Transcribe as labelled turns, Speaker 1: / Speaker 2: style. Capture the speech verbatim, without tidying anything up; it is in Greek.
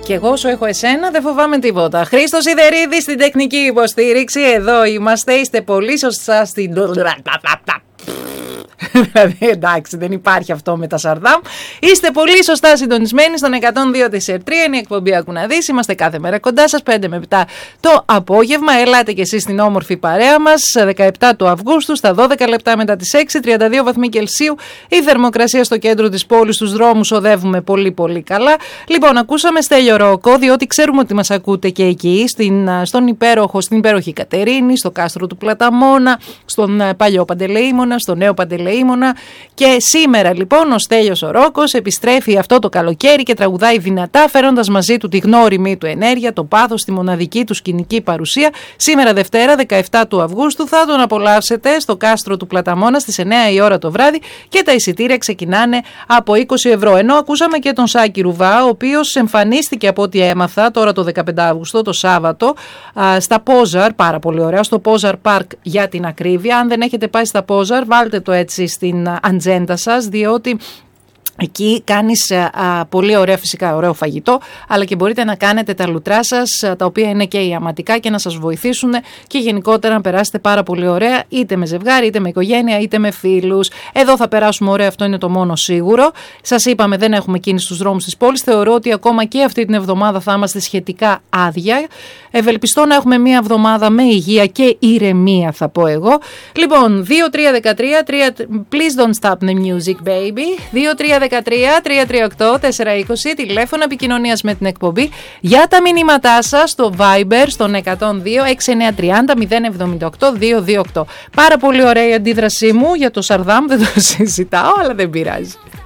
Speaker 1: Και εγώ όσο έχω εσένα δεν φοβάμαι τίποτα. Χρήστος Σιδερίδης στην τεχνική υποστήριξη. Εδώ είμαστε. Είστε πολύ σωστά στην... Δηλαδή εντάξει, δεν υπάρχει αυτό με τα Σαρδάμ. Είστε πολύ σωστά συντονισμένοι στον εκατόν δύο τέσσερα τρία. Είναι η εκπομπή Άκου να δεις. Είμαστε κάθε μέρα κοντά σας πέντε με επτά το απόγευμα. Ελάτε και εσείς στην όμορφη παρέα μας. δεκαεπτά του Αυγούστου στα δώδεκα λεπτά μετά τις έξι, τριάντα δύο βαθμοί Κελσίου. Η θερμοκρασία στο κέντρο της πόλης, στους δρόμους οδεύουμε πολύ πολύ καλά. Λοιπόν, ακούσαμε Στέλιο Ρόκο, διότι ξέρουμε ότι μας ακούτε και εκεί, στην, στον υπέροχο, στην υπέροχη Κατερίνη, στο κάστρο του Πλαταμόνα, στον παλιό Παντελεήμονα, στο νέο Παντελεήμονα. Και σήμερα λοιπόν ο Στέλιος ο Ρόκος επιστρέφει αυτό το καλοκαίρι και τραγουδάει δυνατά, φέροντας μαζί του τη γνώριμη του ενέργεια, το πάθος, τη μοναδική του σκηνική παρουσία. Σήμερα Δευτέρα δεκαεπτά του Αυγούστου θα τον απολαύσετε στο κάστρο του Πλαταμόνα στις εννιά η ώρα το βράδυ και τα εισιτήρια ξεκινάνε από είκοσι ευρώ. Ενώ ακούσαμε και τον Σάκη Ρουβά, ο οποίος εμφανίστηκε από ό,τι έμαθα τώρα το δεκαπέντε Αυγούστου, το Σάββατο, στα Πόζαρ, πάρα πολύ ωραία, στο Πόζαρ Πάρκ για την ακρίβεια. Αν δεν έχετε πάει στα Πόζαρ, βάλτε το έτσι στην ατζέντα σας, διότι εκεί κάνεις α, πολύ ωραία, φυσικά ωραίο φαγητό, αλλά και μπορείτε να κάνετε τα λουτρά σας, τα οποία είναι και ιαματικά και να σας βοηθήσουν και γενικότερα να περάσετε πάρα πολύ ωραία, είτε με ζευγάρι, είτε με οικογένεια, είτε με φίλους. Εδώ θα περάσουμε ωραία, αυτό είναι το μόνο σίγουρο. Σας είπαμε, δεν έχουμε κίνηση στους δρόμους της πόλης. Θεωρώ ότι ακόμα και αυτή την εβδομάδα θα είμαστε σχετικά άδεια. Ευελπιστώ να έχουμε μία εβδομάδα με υγεία και ηρεμία, θα πω εγώ. Λοιπόν, δύο τρία ένα τρία, please don't stop the music baby. δύο τρία ένα τρία, τρία τρία οκτώ, τέσσερα είκοσι, τηλέφωνο επικοινωνίας με την εκπομπή. Για τα μηνύματά σας στο Viber στον εκατόν δύο έξι εννιά τρία μηδέν μηδέν εβδομήντα οκτώ διακόσια είκοσι οκτώ. Πάρα πολύ ωραία η αντίδρασή μου για το Σαρδάμ, δεν το συζητάω, αλλά δεν πειράζει.